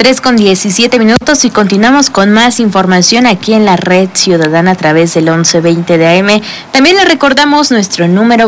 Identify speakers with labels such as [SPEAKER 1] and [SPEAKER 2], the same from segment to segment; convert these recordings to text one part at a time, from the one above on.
[SPEAKER 1] 3:17 y continuamos con más información aquí en la Red Ciudadana a través del 1120 de AM. También le recordamos nuestro número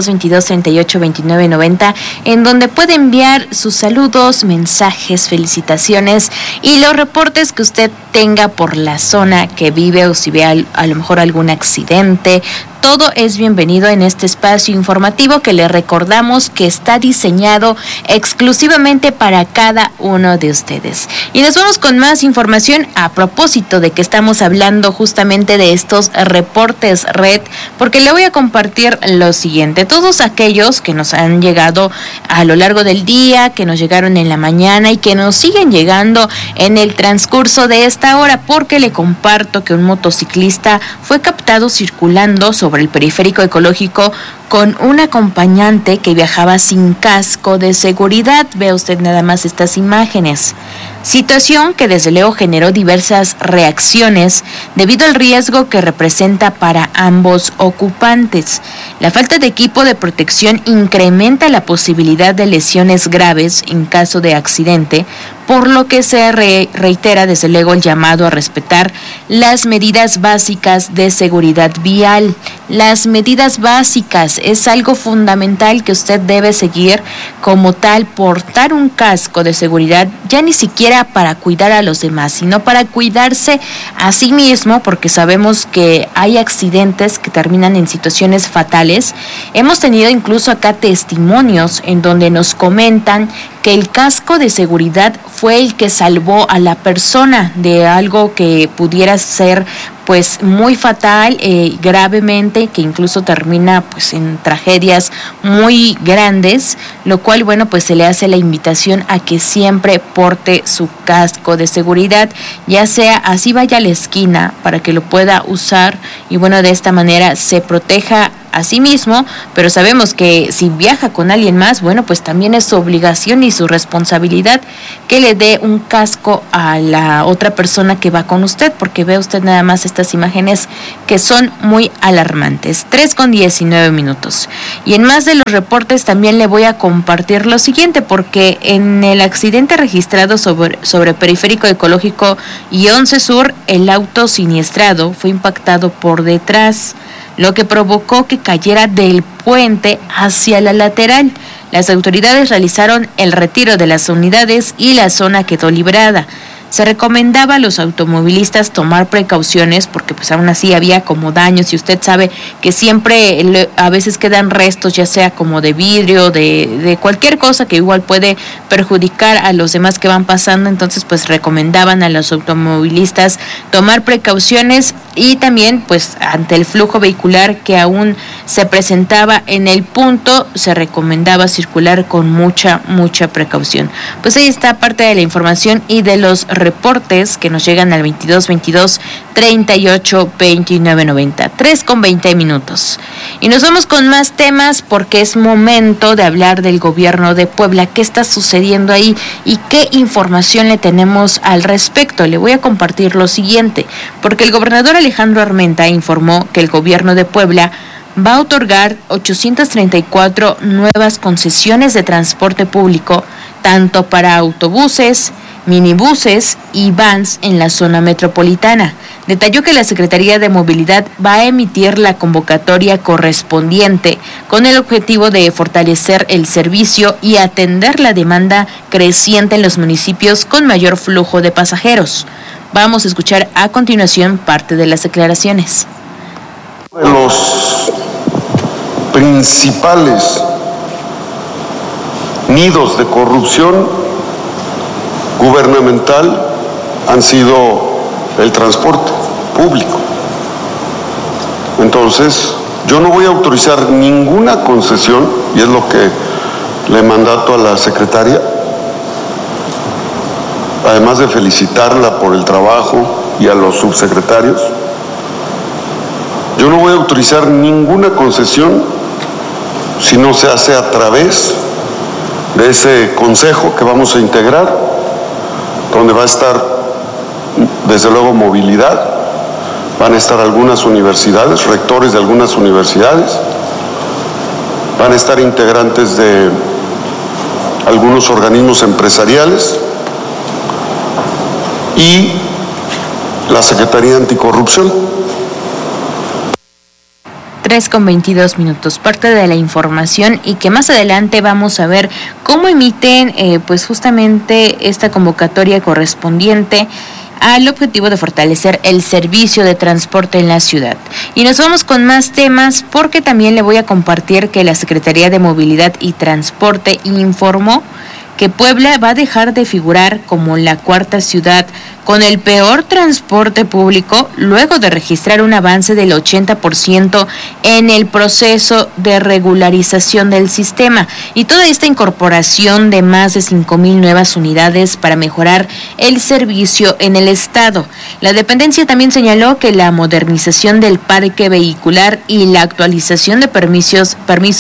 [SPEAKER 1] 2222-382990, en donde puede enviar sus saludos, mensajes, felicitaciones y los reportes que usted tenga por la zona que vive, o si ve a lo mejor algún accidente. Todo es bienvenido en este espacio informativo que le recordamos que está diseñado exclusivamente para cada uno de ustedes. Y nos vamos con más información a propósito de que estamos hablando justamente de estos reportes red, porque le voy a compartir lo siguiente. Todos aquellos que nos han llegado a lo largo del día, que nos llegaron en la mañana y que nos siguen llegando en el transcurso de esta hora, porque le comparto que un motociclista fue captado circulando sobre el periférico ecológico con un acompañante que viajaba sin casco de seguridad. Vea usted nada más estas imágenes. Situación que desde luego generó diversas reacciones debido al riesgo que representa para ambos ocupantes. La falta de equipo de protección incrementa la posibilidad de lesiones graves en caso de accidente, por lo que se reitera desde luego el llamado a respetar las medidas básicas de seguridad vial. Las medidas básicas es algo fundamental que usted debe seguir, como tal, portar un casco de seguridad, ya ni siquiera para cuidar a los demás, sino para cuidarse a sí mismo, porque sabemos que hay accidentes que terminan en situaciones fatales. Hemos tenido incluso acá testimonios en donde nos comentan que el casco de seguridad fue el que salvó a la persona de algo que pudiera ser pues muy fatal, gravemente, que incluso termina pues en tragedias muy grandes, lo cual bueno pues se le hace la invitación a que siempre porte su casco de seguridad, ya sea así vaya a la esquina para que lo pueda usar y bueno de esta manera se proteja a sí mismo, pero sabemos que si viaja con alguien más, bueno, pues también es su obligación y su responsabilidad que le dé un casco a la otra persona que va con usted, porque ve usted nada más estas imágenes que son muy alarmantes. 3:19. Y en más de los reportes también le voy a compartir lo siguiente, porque en el accidente registrado sobre Periférico Ecológico y 11 Sur, el auto siniestrado fue impactado por detrás, lo que provocó que cayera del puente hacia la lateral. Las autoridades realizaron el retiro de las unidades y la zona quedó librada. Se recomendaba a los automovilistas tomar precauciones porque pues aún así había como daños y usted sabe que siempre a veces quedan restos, ya sea como de vidrio, de cualquier cosa que igual puede perjudicar a los demás que van pasando. Entonces pues recomendaban a los automovilistas tomar precauciones y también pues ante el flujo vehicular que aún se presentaba en el punto, se recomendaba circular con mucha precaución. Pues ahí está parte de la información y de los reportes que nos llegan al 2222-382990. 3:20. Y nos vamos con más temas porque es momento de hablar del gobierno de Puebla. ¿Qué está sucediendo ahí y qué información le tenemos al respecto? Le voy a compartir lo siguiente, porque el gobernador Alejandro Armenta informó que el gobierno de Puebla va a otorgar 834 nuevas concesiones de transporte público, tanto para autobuses, minibuses y vans en la zona metropolitana. Detalló que la Secretaría de Movilidad va a emitir la convocatoria correspondiente con el objetivo de fortalecer el servicio y atender la demanda creciente en los municipios con mayor flujo de pasajeros. Vamos a escuchar a continuación parte de las declaraciones.
[SPEAKER 2] Los principales nidos de corrupción gubernamental han sido el transporte público. Entonces, yo no voy a autorizar ninguna concesión, y es lo que le mandato a la secretaria, además de felicitarla por el trabajo y a los subsecretarios. Yo no voy a autorizar ninguna concesión si no se hace a través de ese consejo que vamos a integrar, donde va a estar, desde luego, movilidad, van a estar algunas universidades, rectores de algunas universidades, van a estar integrantes de algunos organismos empresariales, y la Secretaría Anticorrupción.
[SPEAKER 1] 3:22 parte de la información, y que más adelante vamos a ver cómo emiten pues justamente esta convocatoria correspondiente al objetivo de fortalecer el servicio de transporte en la ciudad. Y nos vamos con más temas, porque también le voy a compartir que la Secretaría de Movilidad y Transporte informó que Puebla va a dejar de figurar como la cuarta ciudad con el peor transporte público, luego de registrar un avance del 80% en el proceso de regularización del sistema, y toda esta incorporación de más de 5,000 nuevas unidades para mejorar el servicio en el estado. La dependencia también señaló que la modernización del parque vehicular y la actualización de permisos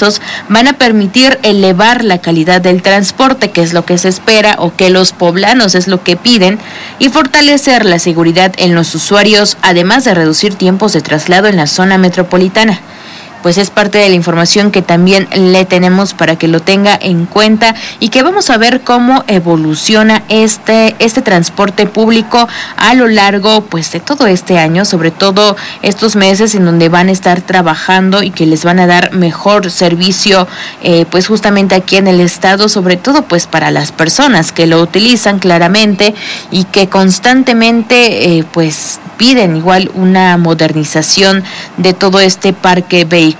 [SPEAKER 1] van a permitir elevar la calidad del transporte, que es lo que se espera, o que los poblanos es lo que piden, y fortalecer la seguridad en los usuarios, además de reducir tiempos de traslado en la zona metropolitana. Pues es parte de la información que también le tenemos para que lo tenga en cuenta, y que vamos a ver cómo evoluciona este transporte público a lo largo pues de todo este año, sobre todo estos meses en donde van a estar trabajando y que les van a dar mejor servicio pues justamente aquí en el estado, sobre todo pues para las personas que lo utilizan claramente y que constantemente pues piden igual una modernización de todo este parque vehicular.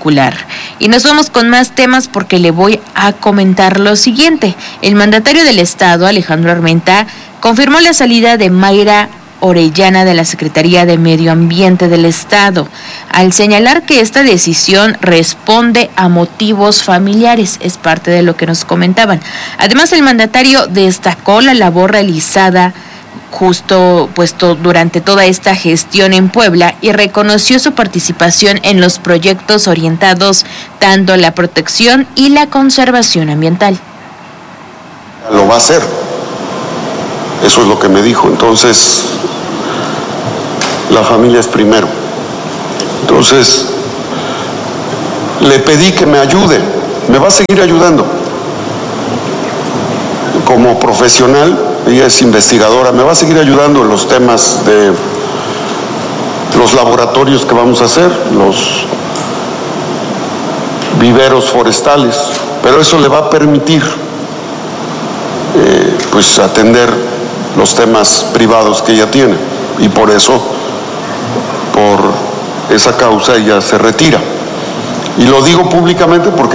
[SPEAKER 1] Y nos vamos con más temas, porque le voy a comentar lo siguiente. El mandatario del estado, Alejandro Armenta, confirmó la salida de Mayra Orellana de la Secretaría de Medio Ambiente del estado, al señalar que esta decisión responde a motivos familiares. Es parte de lo que nos comentaban. Además, el mandatario destacó la labor realizada justo puesto durante toda esta gestión en Puebla, y reconoció su participación en los proyectos orientados tanto a la protección y la conservación ambiental.
[SPEAKER 2] Lo va a hacer, eso es lo que me dijo. Entonces, la familia es primero. Entonces, le pedí que me ayude, me va a seguir ayudando. Como profesional, ella es investigadora, me va a seguir ayudando en los temas de los laboratorios que vamos a hacer, los viveros forestales, pero eso le va a permitir pues atender los temas privados que ella tiene, y por eso, por esa causa, ella se retira. Y lo digo públicamente porque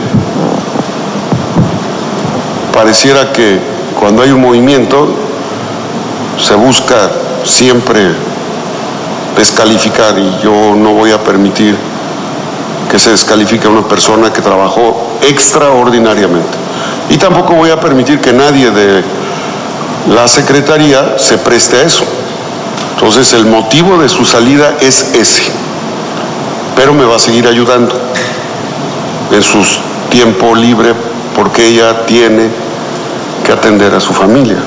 [SPEAKER 2] pareciera que cuando hay un movimiento se busca siempre descalificar, y yo no voy a permitir que se descalifique a una persona que trabajó extraordinariamente. Y tampoco voy a permitir que nadie de la Secretaría se preste a eso. Entonces, el motivo de su salida es ese, pero me va a seguir ayudando en su tiempo libre, porque ella tiene que atender a su familia.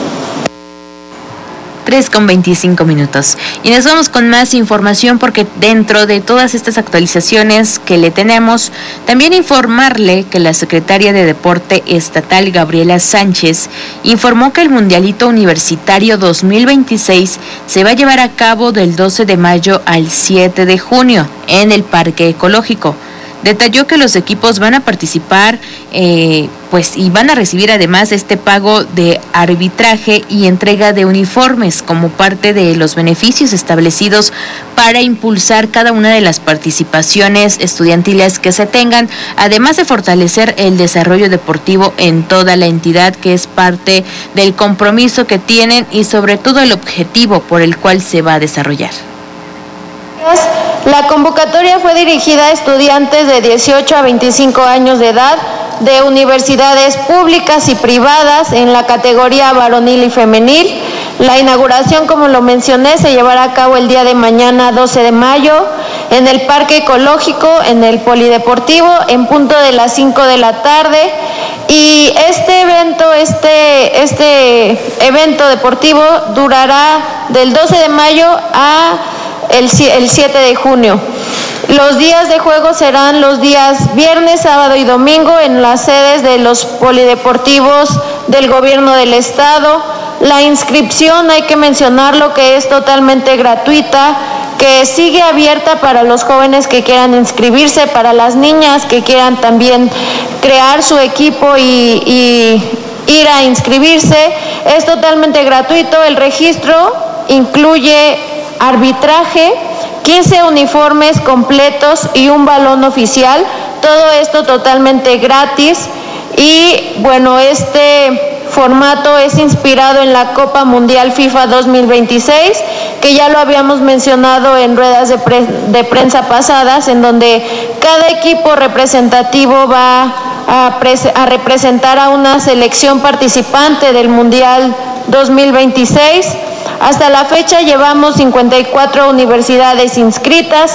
[SPEAKER 1] 3:25. Y nos vamos con más información, porque dentro de todas estas actualizaciones que le tenemos, también informarle que la secretaria de Deporte Estatal, Gabriela Sánchez, informó que el Mundialito Universitario 2026 se va a llevar a cabo del 12 de mayo al 7 de junio en el Parque Ecológico. Detalló que los equipos van a participar y van a recibir además este pago de arbitraje y entrega de uniformes como parte de los beneficios establecidos para impulsar cada una de las participaciones estudiantiles que se tengan, además de fortalecer el desarrollo deportivo en toda la entidad, que es parte del compromiso que tienen y sobre todo el objetivo por el cual se va a desarrollar.
[SPEAKER 3] La convocatoria fue dirigida a estudiantes de 18 a 25 años de edad de universidades públicas y privadas en la categoría varonil y femenil. La inauguración, como lo mencioné, se llevará a cabo el día de mañana, 12 de mayo, en el Parque Ecológico, en el Polideportivo, en punto de las 5 de la tarde. Y este evento deportivo durará del 12 de mayo a el 7 de junio. Los días de juego serán los días viernes, sábado y domingo en las sedes de los polideportivos del gobierno del estado, La inscripción, hay que mencionarlo, que es totalmente gratuita, que sigue abierta para los jóvenes que quieran inscribirse, para las niñas que quieran también crear su equipo y ir a inscribirse. Es totalmente gratuito. El registro incluye arbitraje, 15 uniformes completos y un balón oficial. Todo esto totalmente gratis. Y bueno, este formato es inspirado en la Copa Mundial FIFA 2026, que ya lo habíamos mencionado en ruedas de prensa pasadas, en donde cada equipo representativo va a representar a una selección participante del Mundial 2026. Hasta la fecha llevamos 54 universidades inscritas.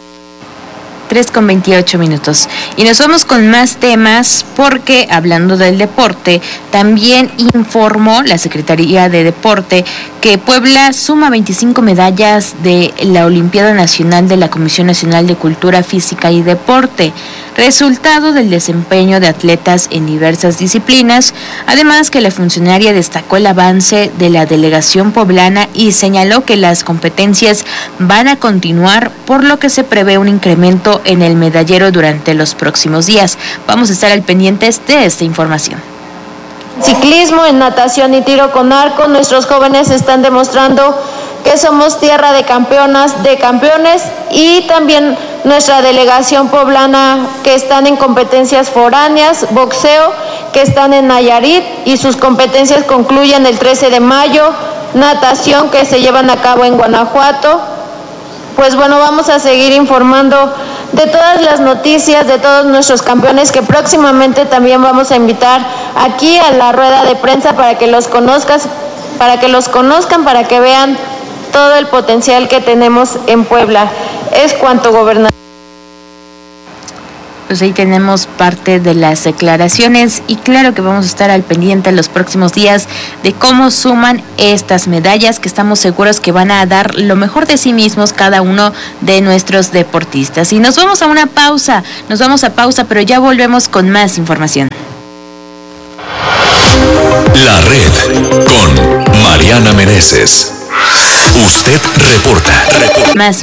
[SPEAKER 1] 3:28. Y nos vamos con más temas porque, hablando del deporte, también informó la Secretaría de Deporte que Puebla suma 25 medallas de la Olimpiada Nacional de la Comisión Nacional de Cultura Física y Deporte, resultado del desempeño de atletas en diversas disciplinas. Además, que la funcionaria destacó el avance de la delegación poblana y señaló que las competencias van a continuar, por lo que se prevé un incremento en el medallero durante los próximos días. Vamos a estar al pendientes de esta información.
[SPEAKER 3] Ciclismo, en natación y tiro con arco, nuestros jóvenes están demostrando que somos tierra de campeonas, de campeones, y también nuestra delegación poblana que están en competencias foráneas, boxeo, que están en Nayarit y sus competencias concluyen el 13 de mayo, natación que se llevan a cabo en Guanajuato. Pues bueno, vamos a seguir informando de todas las noticias, de todos nuestros campeones, que próximamente también vamos a invitar aquí a la rueda de prensa para que los conozcan, para que vean todo el potencial que tenemos en Puebla. Es cuanto, gobernador.
[SPEAKER 1] Pues ahí tenemos parte de las declaraciones y claro que vamos a estar al pendiente en los próximos días de cómo suman estas medallas, que estamos seguros que van a dar lo mejor de sí mismos cada uno de nuestros deportistas. Y nos vamos a pausa, pero ya volvemos con más información.
[SPEAKER 4] La Red con Mariana Meneses. Usted reporta.
[SPEAKER 1] Más